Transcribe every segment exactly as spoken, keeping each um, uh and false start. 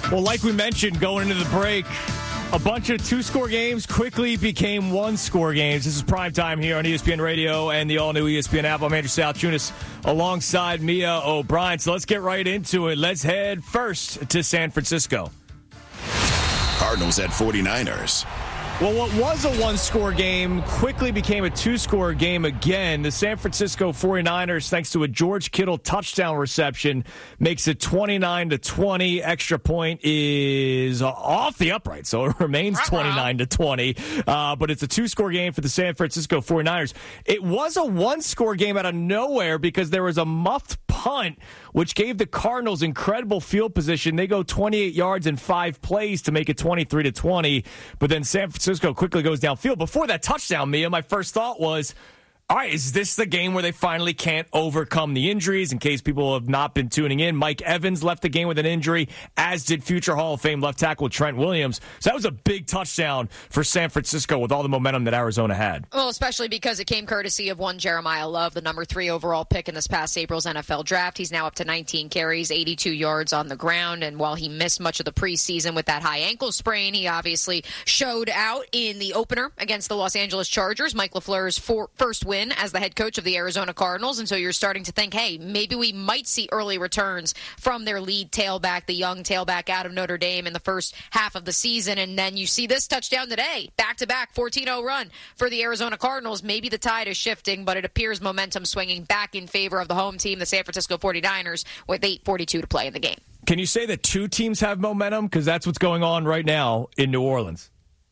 Well, like we mentioned going into the break, a bunch of two-score games quickly became one-score games. This is prime time here on E S P N Radio and the all-new E S P N app. I'm Andrew Saltunis alongside Mia O'Brien. So let's get right into it. Let's head first to San Francisco. Cardinals at forty-niners. Well, what was a one-score game quickly became a two-score game again. The San Francisco forty-niners, thanks to a George Kittle touchdown reception, makes it twenty-nine to twenty. Extra point is off the upright, so it remains twenty-nine to twenty. Uh, but it's a two-score game for the San Francisco forty-niners. It was a one-score game out of nowhere because there was a muffed punt, which gave the Cardinals incredible field position. They go twenty-eight yards in five plays to make it twenty-three to twenty. But then San Francisco quickly goes downfield. Before that touchdown, Mia, my first thought was, all right, is this the game where they finally can't overcome the injuries? In case people have not been tuning in, Mike Evans left the game with an injury, as did future Hall of Fame left tackle Trent Williams. So that was a big touchdown for San Francisco with all the momentum that Arizona had. Well, especially because it came courtesy of one Jeremiah Love, the number three overall pick in this past April's N F L draft. He's now up to nineteen carries, eighty-two yards on the ground. And while he missed much of the preseason with that high ankle sprain, he obviously showed out in the opener against the Los Angeles Chargers, Mike LaFleur's for- first win as the head coach of the Arizona Cardinals. And so you're starting to think, hey, maybe we might see early returns from their lead tailback, the young tailback out of Notre Dame in the first half of the season. And then you see this touchdown today, back-to-back fourteen oh run for the Arizona Cardinals. Maybe the tide is shifting, but it appears momentum swinging back in favor of the home team, the San Francisco forty-niners, with eight forty-two to play in the game. Can you say that two teams have momentum? Because that's what's going on right now in New Orleans.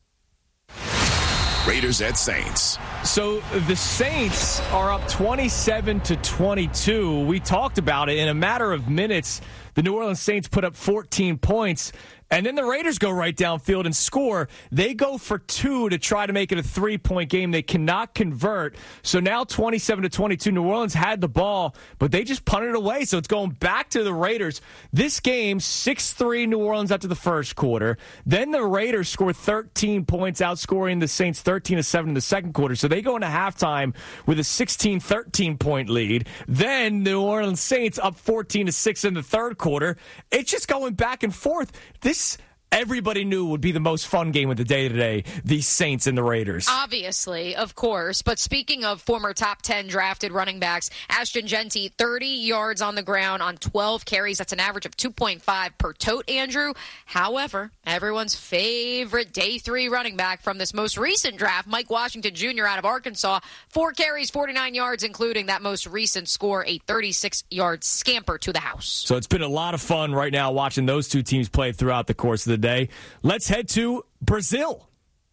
Raiders at Saints. So the Saints are up twenty-seven to twenty-two. We talked about it. In a matter of minutes, the New Orleans Saints put up fourteen points. And then the Raiders go right downfield and score. They go for two to try to make it a three-point game. They cannot convert. So now twenty-seven to twenty-two, New Orleans had the ball, but they just punted it away. So it's going back to the Raiders. This game, six three New Orleans after the first quarter. Then the Raiders score thirteen points, outscoring the Saints thirteen to seven in the second quarter. So they go into halftime with a sixteen thirteen point lead. Then the New Orleans Saints up fourteen to six in the third quarter. It's just going back and forth. This everybody knew would be the most fun game of the day today, the Saints and the Raiders. Obviously, of course. But speaking of former top ten drafted running backs, Ashton Genty, thirty yards on the ground on twelve carries. That's an average of two point five per tote, Andrew. However, everyone's favorite day three running back from this most recent draft, Mike Washington Junior out of Arkansas, four carries, forty-nine yards, including that most recent score, a thirty-six yard scamper to the house. So it's been a lot of fun right now watching those two teams play throughout the course of the day. Let's head to Brazil.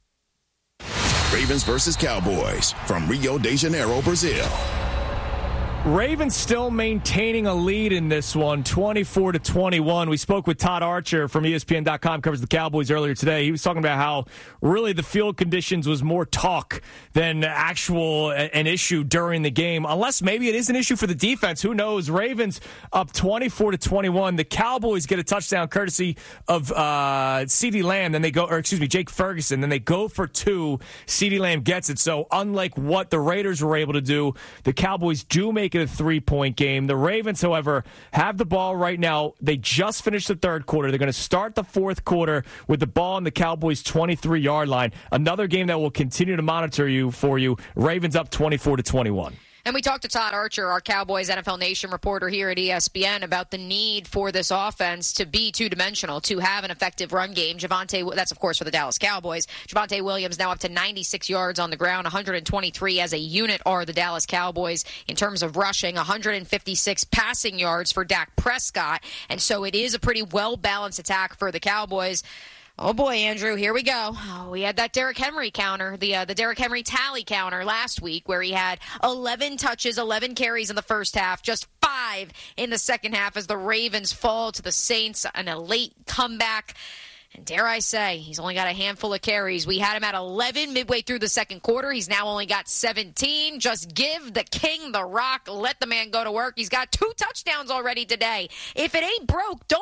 Ravens versus Cowboys from Rio de Janeiro, Brazil. Ravens still maintaining a lead in this one, twenty-four to twenty-one. We spoke with Todd Archer from E S P N dot com, covers the Cowboys earlier today. He was talking about how really the field conditions was more talk than actual an issue during the game. Unless maybe it is an issue for the defense. Who knows? Ravens up twenty-four to twenty-one. The Cowboys get a touchdown courtesy of uh, CeeDee Lamb. Then they go, or excuse me, Jake Ferguson. Then they go for two. CeeDee Lamb gets it. So unlike what the Raiders were able to do, the Cowboys do make it a three-point game. The Ravens, however, have the ball right now. They just finished the third quarter. They're going to start the fourth quarter with the ball on the Cowboys' twenty-three yard line. Another game that will continue to monitor you for you. Ravens up twenty-four to twenty-one. And we talked to Todd Archer, our Cowboys N F L Nation reporter here at E S P N, about the need for this offense to be two-dimensional, to have an effective run game. Javonte, that's, of course, for the Dallas Cowboys. Javonte Williams now up to ninety-six yards on the ground, one hundred twenty-three as a unit are the Dallas Cowboys in terms of rushing, one hundred fifty-six passing yards for Dak Prescott. And so it is a pretty well-balanced attack for the Cowboys. Oh, boy, Andrew, here we go. Oh, we had that Derrick Henry counter, the uh, the Derrick Henry tally counter last week where he had eleven touches, eleven carries in the first half, just five in the second half as the Ravens fall to the Saints in a late comeback. And dare I say, he's only got a handful of carries. We had him at eleven midway through the second quarter. He's now only got seventeen. Just give the king the rock. Let the man go to work. He's got two touchdowns already today. If it ain't broke, don't fix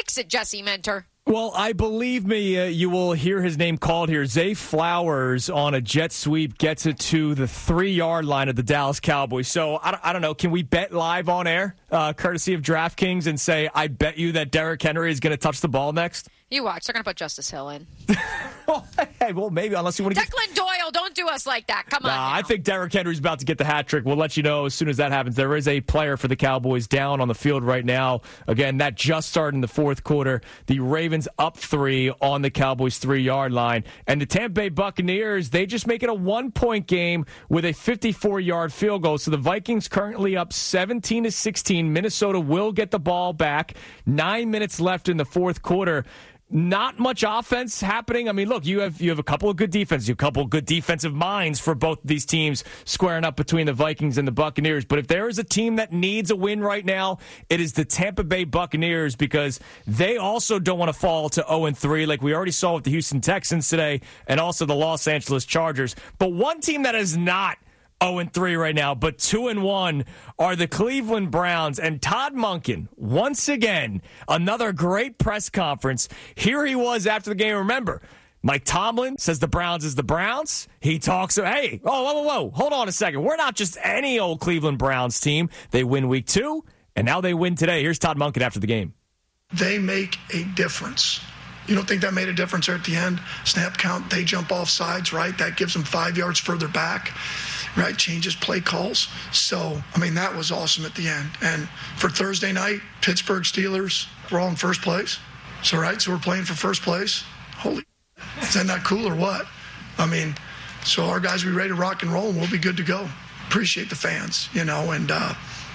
Fix it, Jesse Minter. Well, I believe me, uh, you will hear his name called here. Zay Flowers on a jet sweep gets it to the three-yard line of the Dallas Cowboys. So, I don't, I don't know, can we bet live on air, uh, courtesy of DraftKings, and say, I bet you that Derrick Henry is going to touch the ball next? You watch. They're going to put Justice Hill in. well, hey, well, maybe, unless you want to Declan get... Doyle, don't do us like that. Come on. Nah, I think Derrick Henry's about to get the hat trick. We'll let you know as soon as that happens. There is a player for the Cowboys down on the field right now. Again, that just started in the fourth quarter. The Ravens up three on the Cowboys' three-yard line. And the Tampa Bay Buccaneers, they just make it a one-point game with a fifty-four-yard field goal. So the Vikings currently up seventeen to sixteen. Minnesota will get the ball back. Nine minutes left in the fourth quarter. Not much offense happening. I mean, look, you have you have a couple of good defenses, a couple of good defensive minds for both these teams squaring up between the Vikings and the Buccaneers. But if there is a team that needs a win right now, it is the Tampa Bay Buccaneers, because they also don't want to fall to oh and three like we already saw with the Houston Texans today and also the Los Angeles Chargers. But one team that is not oh and three right now, but two and one are the Cleveland Browns. And Todd Monken, once again, another great press conference. Here he was after the game. Remember, Mike Tomlin says the Browns is the Browns. He talks, hey, oh, whoa, whoa, whoa, hold on a second. We're not just any old Cleveland Browns team. They win week two, and now they win today. Here's Todd Monken after the game. They make a difference. You don't think that made a difference there at the end? Snap count, they jump off sides, right? That gives them five yards further back. Right, changes play calls. So, I mean, that was awesome at the end. And for Thursday night, Pittsburgh Steelers, we're all in first place. So, right, so we're playing for first place. Holy, is that not cool or what? I mean, so our guys will be ready to rock and roll, and we'll be good to go. Appreciate the fans, you know, and uh,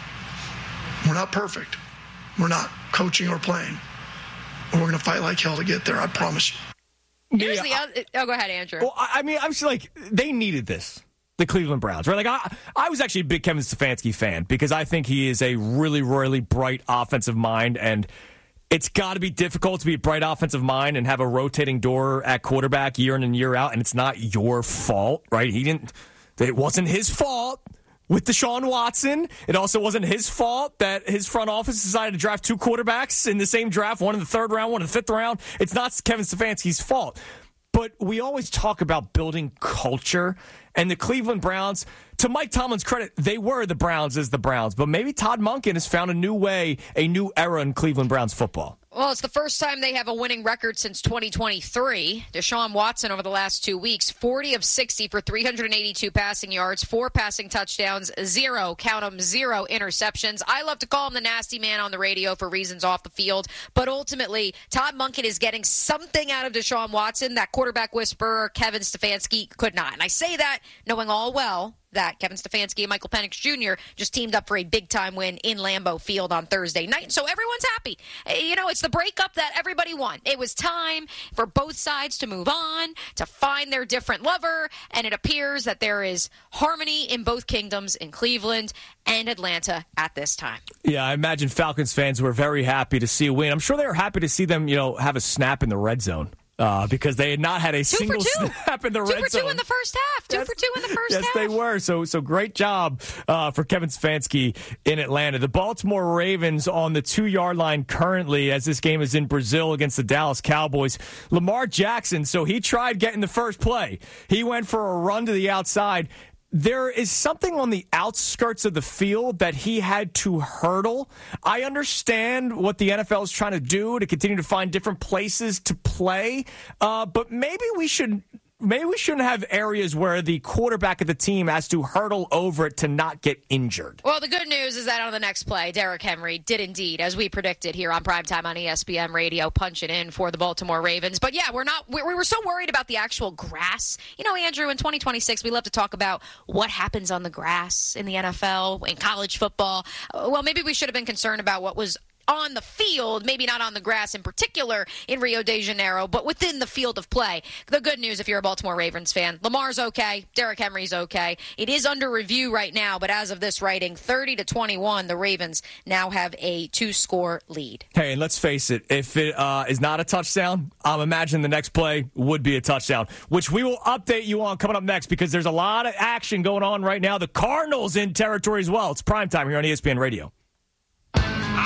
we're not perfect. We're not coaching or playing. But we're going to fight like hell to get there, I promise you. Here's the other, oh, go ahead, Andrew. Well, I mean, I'm just like, they needed this. The Cleveland Browns, right? Like I, I was actually a big Kevin Stefanski fan because I think he is a really, really bright offensive mind, and it's got to be difficult to be a bright offensive mind and have a rotating door at quarterback year in and year out, and it's not your fault, right? He didn't. It wasn't his fault with Deshaun Watson. It also wasn't his fault that his front office decided to draft two quarterbacks in the same draft, one in the third round, one in the fifth round. It's not Kevin Stefanski's fault. But we always talk about building culture, and the Cleveland Browns, to Mike Tomlin's credit, they were the Browns as the Browns. But maybe Todd Monken has found a new way, a new era in Cleveland Browns football. Well, it's the first time they have a winning record since twenty twenty-three. Deshaun Watson over the last two weeks, forty of sixty for three hundred eighty-two passing yards, four passing touchdowns, zero, count them, zero interceptions. I love to call him the nasty man on the radio for reasons off the field, but ultimately, Todd Monken is getting something out of Deshaun Watson that quarterback whisperer Kevin Stefanski could not. And I say that knowing all well that Kevin Stefanski and Michael Penix Junior just teamed up for a big-time win in Lambeau Field on Thursday night. So everyone's happy. You know, it's the breakup that everybody won. It was time for both sides to move on, to find their different lover, and it appears that there is harmony in both kingdoms, in Cleveland and Atlanta at this time. Yeah, I imagine Falcons fans were very happy to see a win. I'm sure they were happy to see them, you know, have a snap in the red zone. Uh, because they had not had a two single snap in the two red zone. Two for two in the first half. Two yes, for two in the first yes, half. Yes, they were. So, so great job uh, for Kevin Stefanski in Atlanta. The Baltimore Ravens on the two-yard line currently, as this game is in Brazil against the Dallas Cowboys. Lamar Jackson, so he tried getting the first play. He went for a run to the outside. There is something on the outskirts of the field that he had to hurdle. I understand what the N F L is trying to do to continue to find different places to play, uh, but maybe we should maybe we shouldn't have areas where the quarterback of the team has to hurdle over it to not get injured. Well, the good news is that on the next play, Derrick Henry did indeed, as we predicted here on Primetime on E S P N Radio, punch it in for the Baltimore Ravens. But yeah, we're not. We, we were so worried about the actual grass. You know, Andrew, in twenty twenty-six, we love to talk about what happens on the grass in the N F L, in college football. Well, maybe we should have been concerned about what was on the field, maybe not on the grass in particular in Rio de Janeiro, but within the field of play. The good news, if you're a Baltimore Ravens fan, Lamar's okay, Derrick Henry's okay. It is under review right now, but as of this writing, thirty to twenty-one, the Ravens now have a two-score lead. Hey, and let's face it, if it uh, is not a touchdown, I'm imagining the next play would be a touchdown, which we will update you on coming up next because there's a lot of action going on right now. The Cardinals in territory as well. It's primetime here on E S P N Radio. I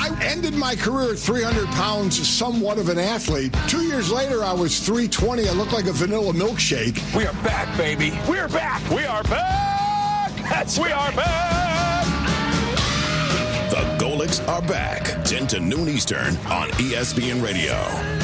I ended my career at three hundred pounds, somewhat of an athlete. Two years later, I was three twenty. I looked like a vanilla milkshake. We are back, baby. We are back. We are back. That's we are back. The Golics are back. ten to noon Eastern on E S P N Radio.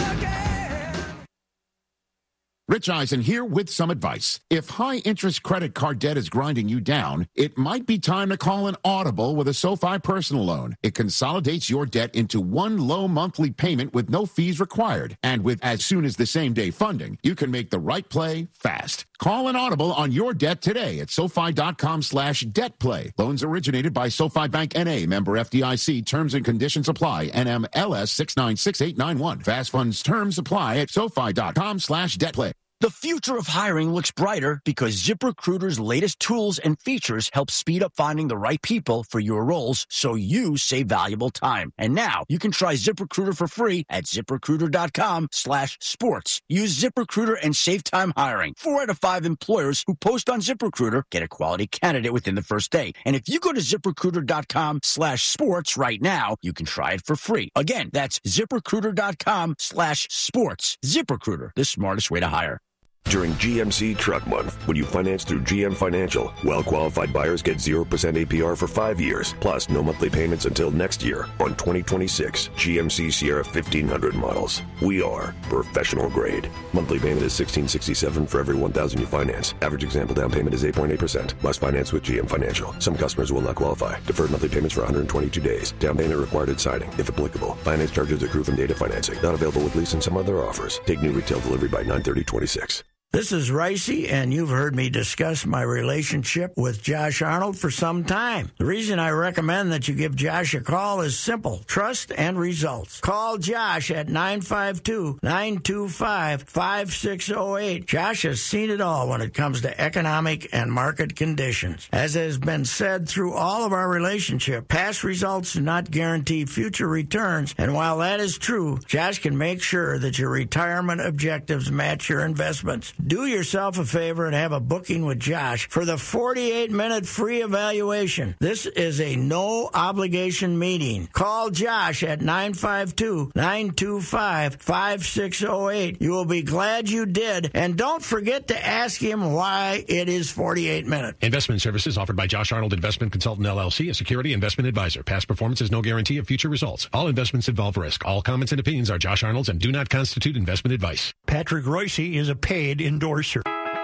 Rich Eisen here with some advice. If high-interest credit card debt is grinding you down, it might be time to call an Audible with a SoFi personal loan. It consolidates your debt into one low monthly payment with no fees required. And with as soon as the same-day funding, you can make the right play fast. Call an Audible on your debt today at SoFi.com slash debt play. Loans originated by SoFi Bank N A, member F D I C. Terms and conditions apply. N M L S six nine six eight nine one. Fast funds terms apply at SoFi.com slash debt play. The future of hiring looks brighter because ZipRecruiter's latest tools and features help speed up finding the right people for your roles so you save valuable time. And now you can try ZipRecruiter for free at ZipRecruiter.com slash sports. Use ZipRecruiter and save time hiring. Four out of five employers who post on ZipRecruiter get a quality candidate within the first day. And if you go to ZipRecruiter.com slash sports right now, you can try it for free. Again, that's ZipRecruiter.com slash sports. ZipRecruiter, the smartest way to hire. During G M C Truck Month, when you finance through G M Financial, well-qualified buyers get zero percent A P R for five years, plus no monthly payments until next year on twenty twenty-six G M C Sierra fifteen hundred models. We are professional grade. Monthly payment is sixteen sixty-seven for every one thousand you finance. Average example down payment is eight point eight percent. Must finance with G M Financial. Some customers will not qualify. Deferred monthly payments for one hundred twenty-two days. Down payment required at signing, if applicable. Finance charges accrue from data financing. Not available with lease and some other offers. Take new retail delivery by nine thirty twenty-six. This is Ricey, and you've heard me discuss my relationship with Josh Arnold for some time. The reason I recommend that you give Josh a call is simple: trust and results. Call Josh at nine five two, nine two five, five six zero eight. Josh has seen it all when it comes to economic and market conditions. As has been said through all of our relationship, past results do not guarantee future returns, and while that is true, Josh can make sure that your retirement objectives match your investments. Do yourself a favor and have a booking with Josh for the forty-eight minute free evaluation. This is a no-obligation meeting. Call Josh at nine five two, nine two five, five six zero eight. You will be glad you did, and don't forget to ask him why it is forty-eight minutes. Investment services offered by Josh Arnold Investment Consultant, L L C, a security investment advisor. Past performance is no guarantee of future results. All investments involve risk. All comments and opinions are Josh Arnold's and do not constitute investment advice. Patrick Royce is a paid endorser.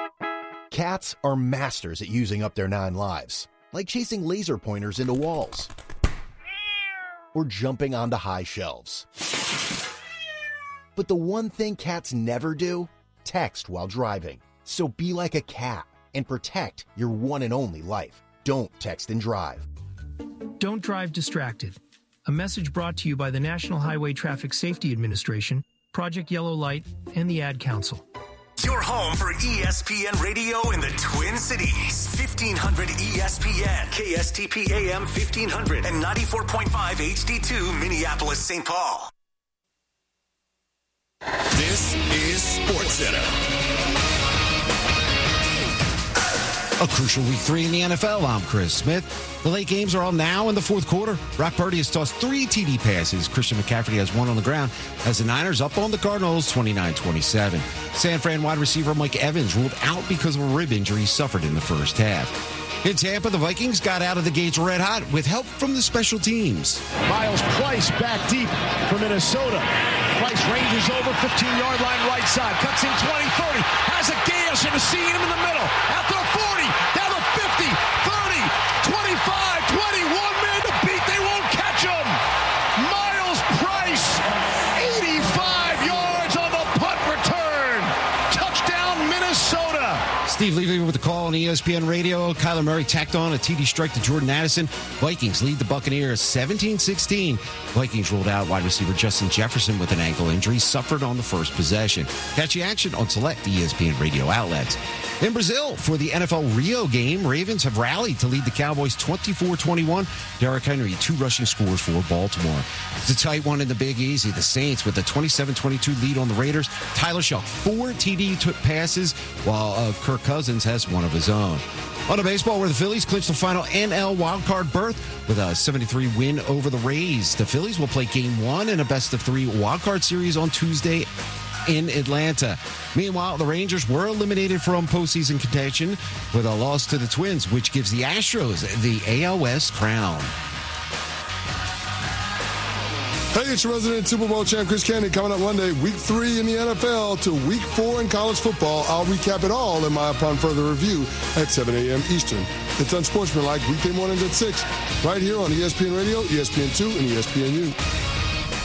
Cats are masters at using up their nine lives, like chasing laser pointers into walls or jumping onto high shelves. But the one thing cats never do, text while driving. So be like a cat and protect your one and only life. Don't text and drive. Don't drive distracted. A message brought to you by the National Highway Traffic Safety Administration, Project Yellow Light, and the Ad Council. Your home for E S P N Radio in the Twin Cities. fifteen hundred E S P N, K S T P A M fifteen hundred, and ninety-four point five H D two, Minneapolis, Saint Paul. This is SportsCenter. A crucial week three in the N F L. I'm Chris Smith. The late games are all now in the fourth quarter. Brock Purdy has tossed three T D passes. Christian McCaffrey has one on the ground as the Niners up on the Cardinals twenty-nine twenty-seven. San Fran wide receiver Mike Evans ruled out because of a rib injury he suffered in the first half. In Tampa, the Vikings got out of the gates red hot with help from the special teams. Miles Price back deep for Minnesota. Price ranges over fifteen-yard line right side. Cuts in twenty, thirty. Has a gas and a seam in the middle. Out to the forty. Down to fifty, thirty, twenty-five, twenty. One man to beat. They won't catch him. Miles Price, eighty-five yards on the punt return. Touchdown, Minnesota. Steve Levy with the call on E S P N Radio. Kyler Murray tacked on a T D strike to Jordan Addison. Vikings lead the Buccaneers seventeen sixteen. Vikings rolled out wide receiver Justin Jefferson with an ankle injury, suffered on the first possession. Catch the action on select E S P N Radio outlets. In Brazil, for the N F L Rio game, Ravens have rallied to lead the Cowboys twenty-four twenty-one. Derrick Henry, two rushing scores for Baltimore. It's a tight one in the Big Easy. The Saints with a twenty-seven twenty-two lead on the Raiders. Tyler Shaw, four T D passes, while uh, Kirk Cousins has one of his own. On to baseball, where the Phillies clinched the final N L wildcard berth with a seven three win over the Rays. The Phillies will play game one in a best-of-three wildcard series on Tuesday in Atlanta. Meanwhile, the Rangers were eliminated from postseason contention with a loss to the Twins, which gives the Astros the A L West crown. Hey, it's your resident Super Bowl champ, Chris Candy, coming up Monday, week three in the N F L to week four in college football. I'll recap it all in my Upon Further Review at seven a.m. Eastern. It's Unsportsmanlike, weekday mornings at six, right here on E S P N Radio, E S P N two, and E S P N U.